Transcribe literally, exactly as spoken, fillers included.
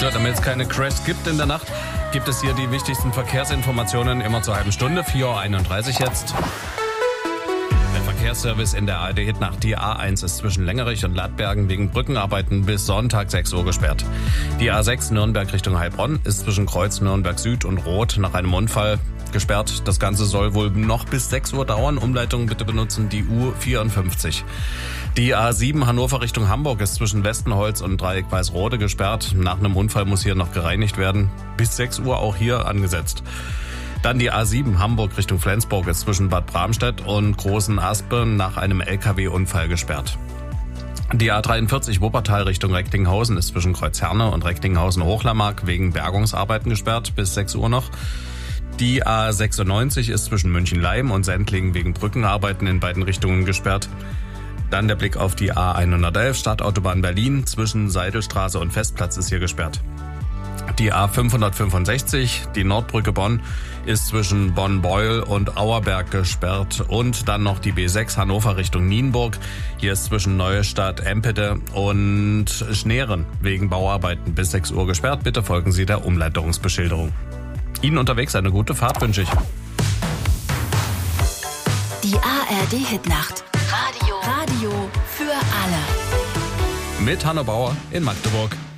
Damit es keine Crashs gibt in der Nacht, gibt es hier die wichtigsten Verkehrsinformationen immer zur halben Stunde, vier Uhr einunddreißig jetzt. Der Verkehrsservice in der A R D-Hitnacht. Die A eins ist zwischen Längerich und Ladbergen wegen Brückenarbeiten bis Sonntag sechs Uhr gesperrt. Die A sechs Nürnberg Richtung Heilbronn ist zwischen Kreuz Nürnberg Süd und Roth nach einem Unfall gesperrt. Das Ganze soll wohl noch bis sechs Uhr dauern. Umleitung bitte benutzen die U vierundfünfzig. Die A sieben Hannover Richtung Hamburg ist zwischen Westenholz und Dreieck Weißrode gesperrt. Nach einem Unfall muss hier noch gereinigt werden. Bis sechs Uhr auch hier angesetzt. Dann die A sieben Hamburg Richtung Flensburg ist zwischen Bad Bramstedt und Großen Aspen nach einem L K W-Unfall gesperrt. Die A dreiundvierzig Wuppertal Richtung Recklinghausen ist zwischen Kreuzherne und Recklinghausen-Hochlammark wegen Bergungsarbeiten gesperrt bis sechs Uhr noch. Die A sechsundneunzig ist zwischen München-Leim und Sendling wegen Brückenarbeiten in beiden Richtungen gesperrt. Dann der Blick auf die A hundertelf Stadtautobahn Berlin zwischen Seidelstraße und Festplatz ist hier gesperrt. Die A fünfhundertfünfundsechzig, die Nordbrücke Bonn, ist zwischen Bonn-Beuel und Auerberg gesperrt. Und dann noch die B sechs Hannover Richtung Nienburg. Hier ist zwischen Neustadt, Empede und Schneeren wegen Bauarbeiten bis sechs Uhr gesperrt. Bitte folgen Sie der Umleitungsbeschilderung. Ihnen unterwegs eine gute Fahrt wünsche ich. Die A R D-Hitnacht. Radio. Radio für alle. Mit Hanno Bauer in Magdeburg.